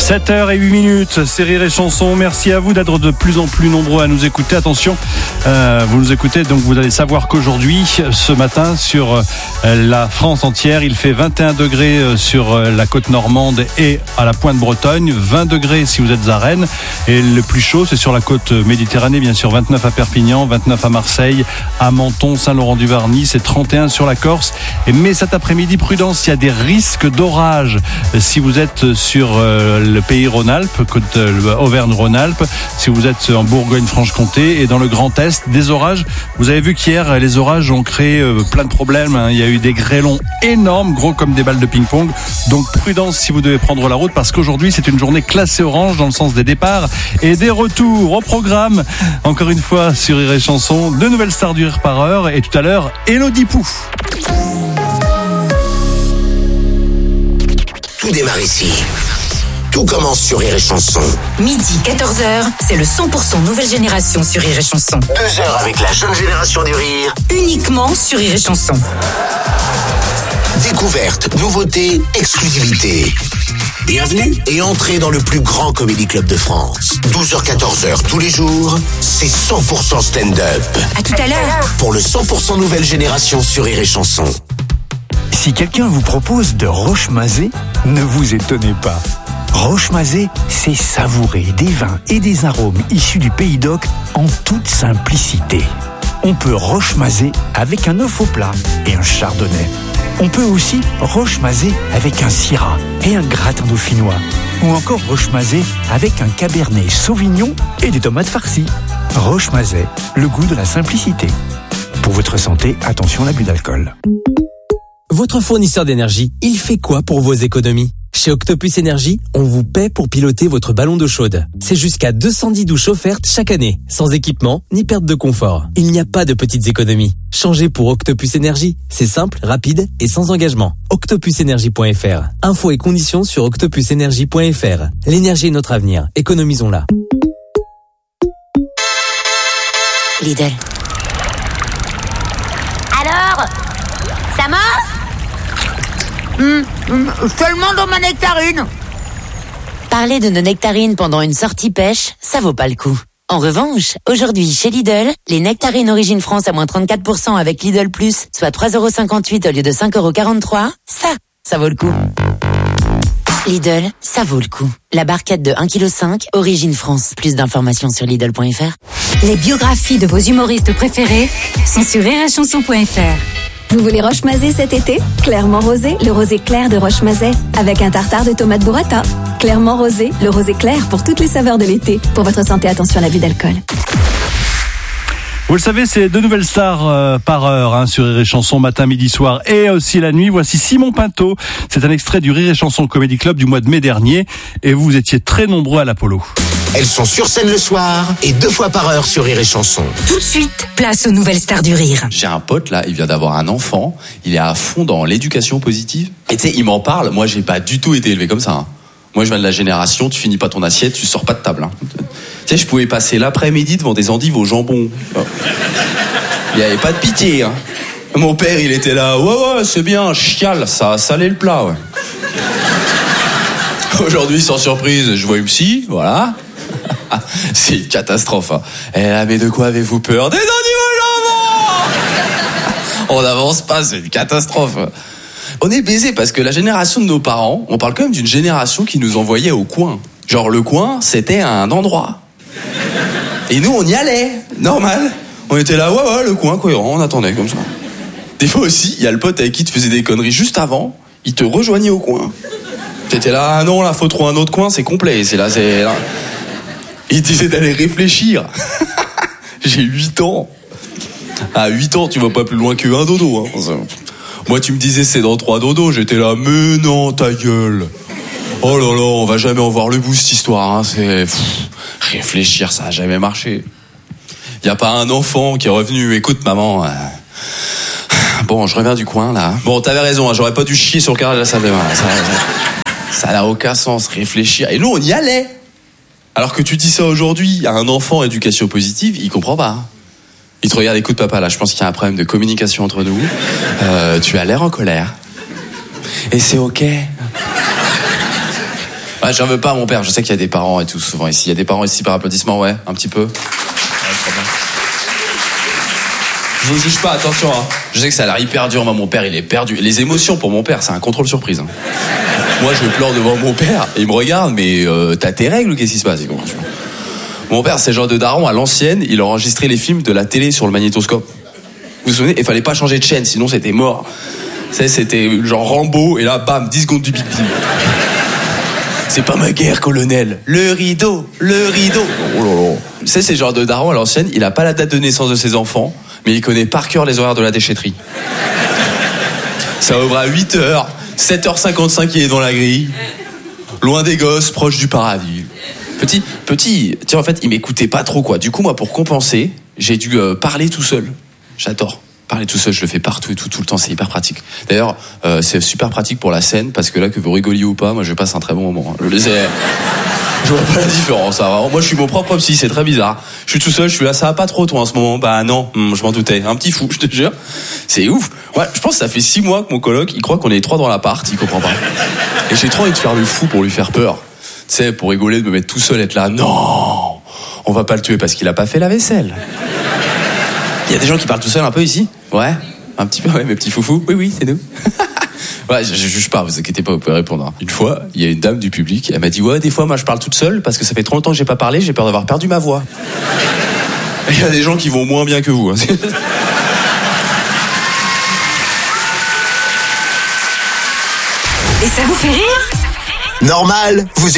7h08, c'est Rire et Chanson. Merci à vous d'être de plus en plus nombreux à nous écouter. Attention, vous nous écoutez, donc vous allez savoir qu'aujourd'hui, ce matin, sur la France entière, il fait 21 degrés sur la côte normande et à la pointe Bretonne, 20 degrés si vous êtes à Rennes, et le plus chaud, c'est sur la côte méditerranée, bien sûr, 29 à Perpignan, 29 à Marseille, à Menton, Saint-Laurent-du-Varny, c'est 31 sur la Corse. Mais cet après-midi, prudence, il y a des risques d'orage si vous êtes sur le pays Rhône-Alpes, côte Auvergne-Rhône-Alpes, si vous êtes en Bourgogne-Franche-Comté et dans le Grand Est, des orages. Vous avez vu qu'hier, les orages ont créé plein de problèmes. Il y a eu des grêlons énormes, gros comme des balles de ping-pong. Donc prudence si vous devez prendre la route, parce qu'aujourd'hui, c'est une journée classée orange dans le sens des départs et des retours. Au programme, encore une fois, sur Rire et Chanson, 2 nouvelles stars du rire par heure et tout à l'heure, Élodie Pou. Tout démarre ici. Tout commence sur Rire et Chanson. Midi, 14h, c'est le 100% nouvelle génération sur Rire et Chanson. 2 heures avec la jeune génération du rire. Uniquement sur Rire et Chanson. Découverte, nouveauté, exclusivité. Bienvenue et entrez dans le plus grand comédie club de France. 12h-14h tous les jours, c'est 100% stand-up. À tout à l'heure. Pour le 100% nouvelle génération sur Rire et Chanson. Si quelqu'un vous propose de roche-mazé, ne vous étonnez pas. Roche-mazé, c'est savourer des vins et des arômes issus du Pays d'Oc en toute simplicité. On peut roche-mazé avec un œuf au plat et un chardonnay. On peut aussi roche-mazé avec un syrah et un gratin dauphinois. Ou encore roche-mazé avec un cabernet sauvignon et des tomates farcies. Roche-mazé, le goût de la simplicité. Pour votre santé, attention à l'abus d'alcool. Votre fournisseur d'énergie, il fait quoi pour vos économies ? Chez Octopus Énergie, on vous paie pour piloter votre ballon d'eau chaude. C'est jusqu'à 210 douches offertes chaque année, sans équipement ni perte de confort. Il n'y a pas de petites économies. Changez pour Octopus Énergie. C'est simple, rapide et sans engagement. octopusenergie.fr. Infos et conditions sur octopusenergie.fr. L'énergie est notre avenir. Économisons-la. Lidl. Alors, ça marche ? Seulement dans ma nectarine. Parler de nos nectarines pendant une sortie pêche, ça vaut pas le coup. En revanche, aujourd'hui, chez Lidl, les nectarines Origine France à moins 34% avec Lidl Plus, soit 3,58€ au lieu de 5,43€, ça vaut le coup. Lidl, ça vaut le coup. La barquette de 1,5 kg, Origine France. Plus d'informations sur Lidl.fr. Les biographies de vos humoristes préférés sont sur rireetchanson.fr. Vous voulez roche-mazé cet été ? Clairement rosé, le rosé clair de Roche-Mazet, avec un tartare de tomates burrata. Clairement rosé, le rosé clair pour toutes les saveurs de l'été. Pour votre santé, attention à l'abus d'alcool. Vous le savez, c'est 2 nouvelles stars par heure sur Rire et Chanson, matin, midi, soir et aussi la nuit. Voici Simon Pinto. C'est un extrait du Rire et Chanson Comedy Club du mois de mai dernier. Et vous étiez très nombreux à l'Apollo. Elles sont sur scène le soir et 2 fois par heure sur Rire et Chanson. Tout de suite, place aux nouvelles stars du rire. J'ai un pote là, il vient d'avoir un enfant, il est à fond dans l'éducation positive. Et tu sais, il m'en parle, moi j'ai pas du tout été élevé comme ça. Hein. Moi je viens de la génération, tu finis pas ton assiette, tu sors pas de table. Hein. Tu sais, je pouvais passer l'après-midi devant des endives au jambon. Il y avait pas de pitié. Hein. Mon père il était là, ouais c'est bien, chiale, ça a salé le plat. Ouais. Aujourd'hui sans surprise, je vois une psy, voilà. C'est une catastrophe. Hein. Eh là, mais de quoi avez-vous peur ? Des endives au jambon ! On n'avance pas, c'est une catastrophe. On est baisé parce que la génération de nos parents, on parle quand même d'une génération qui nous envoyait au coin. Genre le coin, c'était un endroit. Et nous, on y allait, normal. On était là, ouais, le coin, cohérent, on attendait comme ça. Des fois aussi, il y a le pote avec qui tu faisais des conneries juste avant, il te rejoignait au coin. T'étais là, ah non, là, faut trouver un autre coin, c'est complet, c'est là. Il disait d'aller réfléchir. J'ai 8 ans. À 8 ans, tu vas pas plus loin que un dodo. Hein. Moi, tu me disais c'est dans 3 dodos. J'étais là, mais non, ta gueule. Oh là là, on va jamais en voir le bout cette histoire. Hein. Réfléchir, ça a jamais marché. Y a pas un enfant qui est revenu. Écoute, maman. Bon, je reviens du coin là. Bon, t'avais raison. Hein, j'aurais pas dû chier sur le carrelage de la salle de bain. Ça n'a aucun sens. Réfléchir. Et nous, on y allait. Alors que tu dis ça aujourd'hui à un enfant éducation positive, il comprend pas. Il te regarde, écoute papa, là je pense qu'il y a un problème de communication entre nous. Tu as l'air en colère. Et c'est ok. Ah, j'en veux pas à mon père. Je sais qu'il y a des parents et tout, souvent ici. Il y a des parents ici par applaudissement, ouais, un petit peu. Ouais, très bien. Je vous juge pas, attention, hein. Je sais que ça a l'air hyper dur, moi, mon père, il est perdu. Les émotions pour mon père, c'est un contrôle surprise, hein. Moi, je pleure devant mon père, et il me regarde, mais t'as tes règles ou qu'est-ce qui se passe? Mon père, c'est le genre de daron à l'ancienne, il a enregistré les films de la télé sur le magnétoscope. Vous vous souvenez? Il fallait pas changer de chaîne, sinon c'était mort. C'était genre Rambo, et là, bam, 10 secondes du Big Deal. C'est pas ma guerre, colonel. Le rideau. Oh là là. C'est le genre de daron à l'ancienne, il a pas la date de naissance de ses enfants, mais il connaît par cœur les horaires de la déchetterie. Ça ouvre à 8h, 7h55 il est dans la grille. Loin des gosses, proche du paradis. Petit, tiens, en fait, il m'écoutait pas trop, quoi. Du coup, moi, pour compenser, j'ai dû parler tout seul. J'adore. Parler tout seul, je le fais partout et tout le temps, c'est hyper pratique. D'ailleurs, c'est super pratique pour la scène, parce que là, que vous rigoliez ou pas, moi, je passe un très bon moment. Je vois pas la différence. Alors, moi, je suis mon propre psy, c'est très bizarre. Je suis tout seul, je suis là, ça va pas trop, toi, en ce moment. Bah non, je m'en doutais. Un petit fou, je te jure. C'est ouf. Ouais, je pense que ça fait 6 mois que mon coloc, il croit qu'on est 3 dans l'appart, il comprend pas. Et j'ai trop envie de faire le fou pour lui faire peur. Tu sais, pour rigoler, de me mettre tout seul, être là, non, on va pas le tuer parce qu'il a pas fait la vaisselle. Il y a des gens qui parlent tout seul un peu ici? Ouais, un petit peu, ouais, mes petits foufous. Oui, c'est nous. Ouais, je juge pas, vous inquiétez pas, vous pouvez répondre. Une fois, il y a une dame du public, elle m'a dit, ouais, des fois, moi, je parle toute seule parce que ça fait trop longtemps que j'ai pas parlé, j'ai peur d'avoir perdu ma voix. Il y a des gens qui vont moins bien que vous. Hein. Et ça vous fait rire? Normal, vous